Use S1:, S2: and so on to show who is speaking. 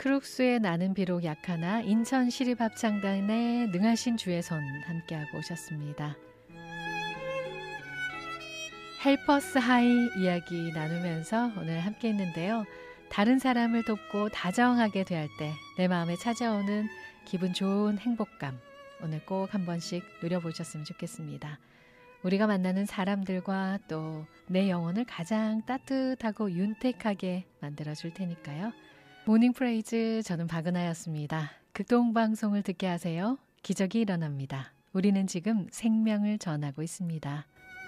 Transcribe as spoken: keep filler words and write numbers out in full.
S1: 크룩스의 나는 비록 약하나 인천 시립합창단의 능하신 주의 손 함께하고 오셨습니다. 헬퍼스 하이 이야기 나누면서 오늘 함께 했는데요. 다른 사람을 돕고 다정하게 대할 때 내 마음에 찾아오는 기분 좋은 행복감, 오늘 꼭 한 번씩 누려보셨으면 좋겠습니다. 우리가 만나는 사람들과 또 내 영혼을 가장 따뜻하고 윤택하게 만들어줄 테니까요. 모닝 프레이즈, 저는 박은하였습니다. 극동방송을 듣게 하세요. 기적이 일어납니다. 우리는 지금 생명을 전하고 있습니다.